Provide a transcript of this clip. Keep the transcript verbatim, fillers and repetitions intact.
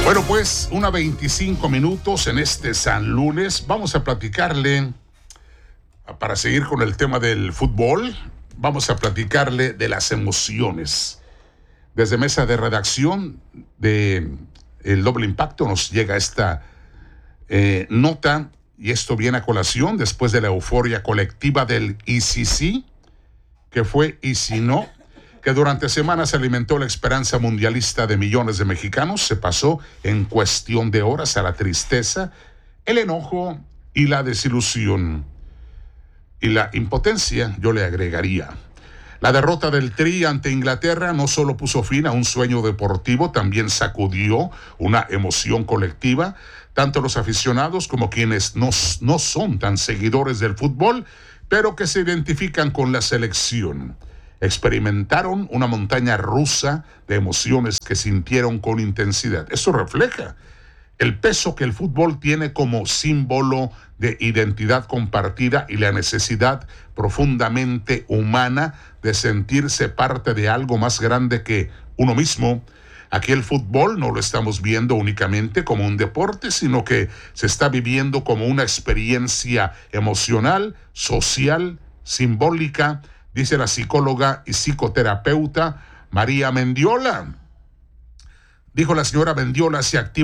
Bueno, pues, una veinticinco minutos en este San Lunes. Vamos a platicarle, para seguir con el tema del fútbol, vamos a platicarle de las emociones. Desde mesa de redacción de El Doble Impacto nos llega esta eh, nota, y esto viene a colación después de la euforia colectiva del y si sí, que fue y si no, que durante semanas alimentó la esperanza mundialista de millones de mexicanos. Se pasó en cuestión de horas a la tristeza, el enojo y la desilusión. Y la impotencia, yo le agregaría. La derrota del Tri ante Inglaterra no solo puso fin a un sueño deportivo, también sacudió una emoción colectiva. Tanto los aficionados como quienes no, no son tan seguidores del fútbol, pero que se identifican con la selección, experimentaron una montaña rusa de emociones que sintieron con intensidad. Eso refleja el peso que el fútbol tiene como símbolo de identidad compartida y la necesidad profundamente humana de sentirse parte de algo más grande que uno mismo. Aquí el fútbol no lo estamos viendo únicamente como un deporte, sino que se está viviendo como una experiencia emocional, social, simbólica, dice la psicóloga y psicoterapeuta María Mendiola. Dijo la señora Mendiola, se activa